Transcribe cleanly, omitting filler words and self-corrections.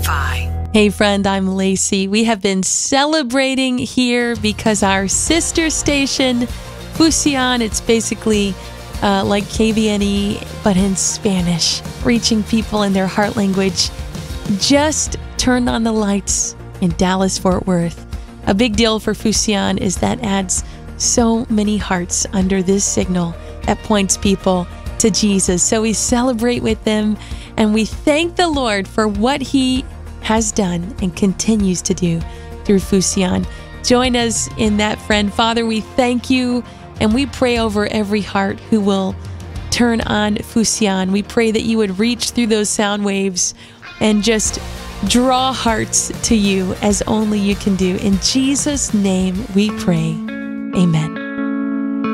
Hi-Fi. Hey friend, I'm Lacey. We have been celebrating here because our sister station, Fusion, it's basically like KVNE, but in Spanish, reaching people in their heart language, just turned on the lights in Dallas-Fort Worth. A big deal for Fusion is that adds so many hearts under this signal that points people to Jesus. So we celebrate with them and we thank the Lord for what He has done and continues to do through Fusion. Join us in that, friend. Father, we thank You and we pray over every heart who will turn on Fusion. We pray that You would reach through those sound waves and just draw hearts to You as only You can do. In Jesus' name we pray. Amen.